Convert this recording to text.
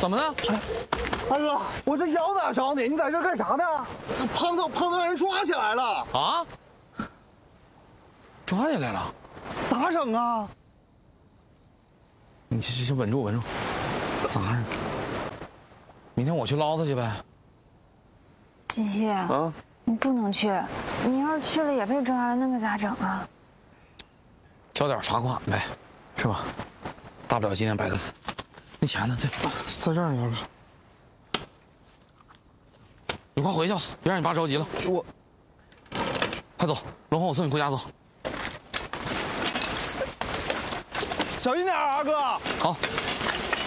怎么了？ 大哥，我这腰咋伤的？你在这干啥呢？胖头让人抓起来了啊！抓起来了？ 咋整啊？ 你先稳住，咋整？明天我去捞他去呗。 金熙啊，你不能去，你要是去了也被抓了，那可咋整啊？ 交点罚款呗，是吧？大不了今天白干。那钱呢？ 在这儿呢，大哥。 你快回去吧，别让你爸着急了。 我， 快走，龙红，我送你回家走。 小心点啊，哥。 好。